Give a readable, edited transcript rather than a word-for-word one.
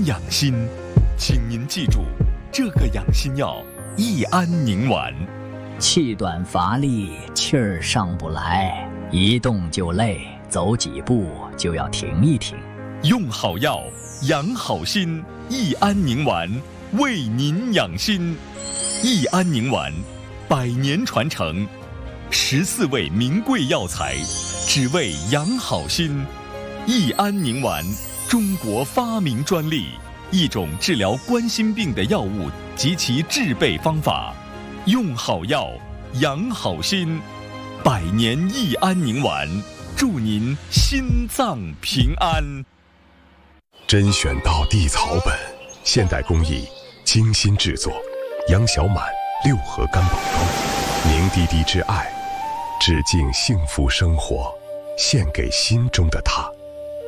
养心，请您记住，这个养心药益安宁丸。 气短乏力，气儿上不来，一动就累，走几步就要停一停。 用好药，养好心，益安宁丸为您养心。益安宁丸100年传承，14味名贵药材，只为养好心。益安宁丸，中国发明专利，一种治疗冠心病的药物及其制备方法。用好药，养好心，100年益安宁丸，祝您心脏平安。 甄选到地草本，现代工艺，精心制作，杨小满6合干宝汤，凝滴滴之爱，致敬幸福生活，献给心中的他。